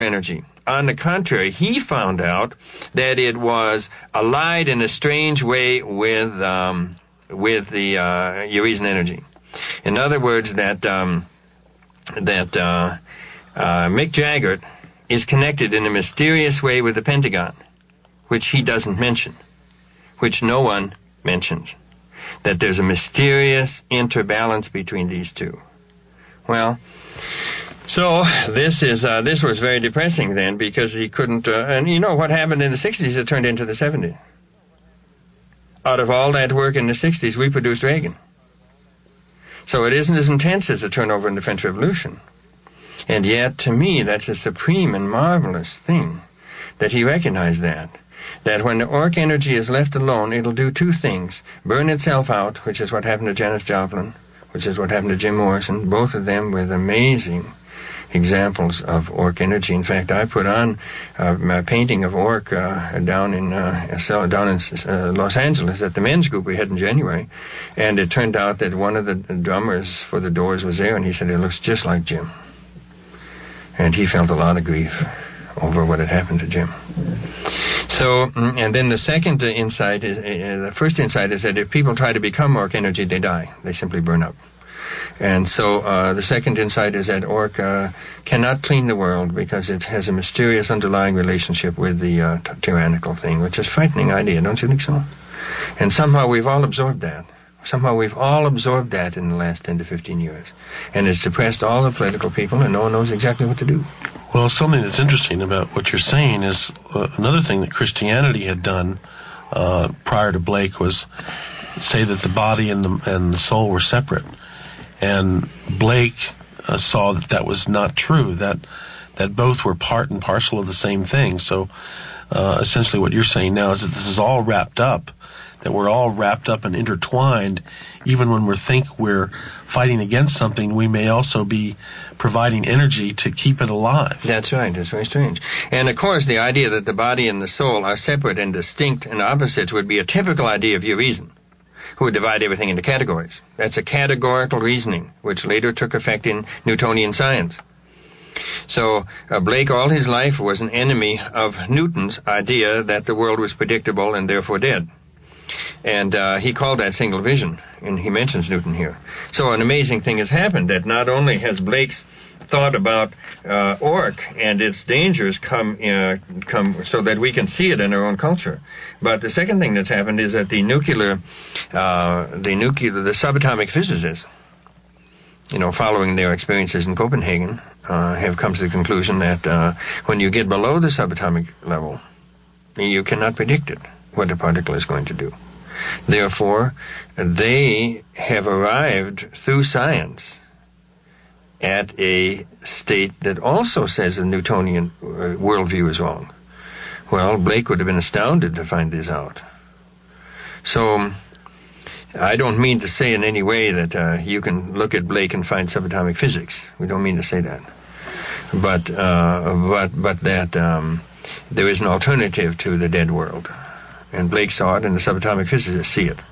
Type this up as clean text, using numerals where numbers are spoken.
energy. On the contrary, he found out that it was allied in a strange way with the Urizen energy. In other words, that Mick Jagger is connected in a mysterious way with the Pentagon, which he doesn't mention, which no one mentions, that there's a mysterious interbalance between these two. Well, so this was very depressing then, because he couldn't, and you know what happened in the 60s, it turned into the 70s. Out of all that work in the 60s, we produced Reagan. So it isn't as intense as the turnover in the French Revolution. And yet, to me, that's a supreme and marvelous thing, that he recognized that when the Orc energy is left alone, it'll do two things. Burn itself out, which is what happened to Janis Joplin, which is what happened to Jim Morrison, both of them with amazing examples of Orc energy. In fact, I put on my painting of Orc down in Los Angeles at the men's group we had in January, and it turned out that one of the drummers for the Doors was there, and he said, it looks just like Jim. And he felt a lot of grief over what had happened to Jim. So, and then the second insight is, the first insight is that if people try to become Orc energy, they die. They simply burn up. And so the second insight is that Orc cannot clean the world because it has a mysterious underlying relationship with the tyrannical thing, which is a frightening idea, don't you think so? And somehow we've all absorbed that. Somehow we've all absorbed that in the last 10 to 15 years. And it's depressed all the political people, and no one knows exactly what to do. Well, something that's interesting about what you're saying is another thing that Christianity had done prior to Blake was say that the body and the soul were separate. And Blake saw that was not true, that both were part and parcel of the same thing. So essentially what you're saying now is that this is all wrapped up, that we're all wrapped up and intertwined. Even when we think we're fighting against something, we may also be providing energy to keep it alive. That's right. That's very strange. And of course, the idea that the body and the soul are separate and distinct and opposites would be a typical idea of Urizen, who would divide everything into categories. That's a categorical reasoning, which later took effect in Newtonian science. So Blake all his life was an enemy of Newton's idea that the world was predictable and therefore dead. And he called that single vision, and he mentions Newton here. So an amazing thing has happened, that not only has Blake's thought about Orc and its dangers come so that we can see it in our own culture, but the second thing that's happened is that the subatomic physicists, following their experiences in Copenhagen, have come to the conclusion that when you get below the subatomic level, you cannot predict it, what the particle is going to do. Therefore, they have arrived through science at a state that also says the Newtonian worldview is wrong. Well, Blake would have been astounded to find this out. So, I don't mean to say in any way that you can look at Blake and find subatomic physics. We don't mean to say that. But that there is an alternative to the dead world. And Blake saw it, and the subatomic physicists see it.